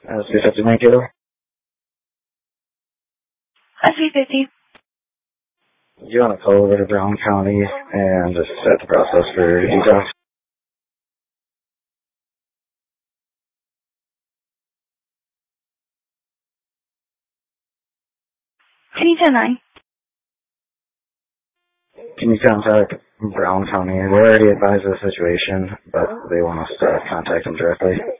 350 Mankato. 350. Do you want to call over to Brown County and just set the process for detox? T-10-9. Can you contact Brown County? They already advised of the situation, but they want us to contact them directly.